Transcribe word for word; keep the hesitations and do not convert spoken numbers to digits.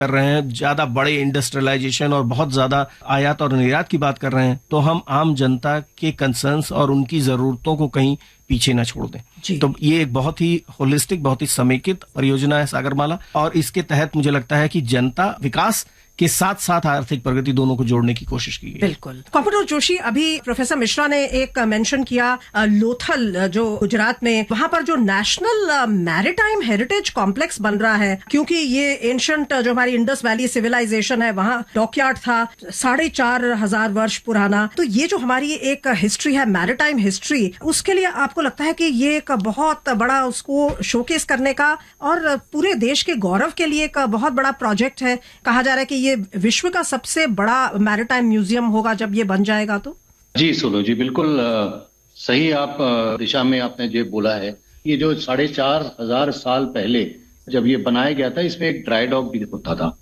कर रहे हैं, ज्यादा बड़े इंडस्ट्रियलाइजेशन और बहुत ज्यादा आयात और निर्यात की बात कर रहे हैं, तो हम आम जनता के कंसर्न्स और उनकी जरूरतों को कहीं पीछे न छोड़ दें। तो ये एक बहुत ही होलिस्टिक, बहुत ही समेकित परियोजना है सागरमाला, और इसके तहत मुझे लगता है कि जनता विकास के साथ साथ आर्थिक प्रगति दोनों को जोड़ने की कोशिश की गई। बिल्कुल। कॉम्रेड जोशी, अभी प्रोफेसर मिश्रा ने एक मेंशन किया लोथल, जो गुजरात में, वहां पर जो नेशनल मैरीटाइम हेरिटेज कॉम्प्लेक्स बन रहा है, क्योंकि ये एंशंट जो हमारी इंडस वैली सिविलाइजेशन है, वहां डॉकयार्ड था साढ़े चार हजार वर्ष पुराना। तो ये जो हमारी एक हिस्ट्री है, मैरीटाइम हिस्ट्री, उसके लिए आपको लगता है कि ये एक बहुत बड़ा उसको शोकेस करने का और पूरे देश के गौरव के लिए एक बहुत बड़ा प्रोजेक्ट है? कहा जा रहा है कि ये विश्व का सबसे बड़ा मैरीटाइम म्यूजियम होगा जब ये बन जाएगा। तो जी सोलो जी, बिल्कुल सही आप दिशा में आपने जो बोला है। ये जो साढ़े चार हजार साल पहले जब ये बनाया गया था, इसमें एक ड्राई डॉक भी होता था।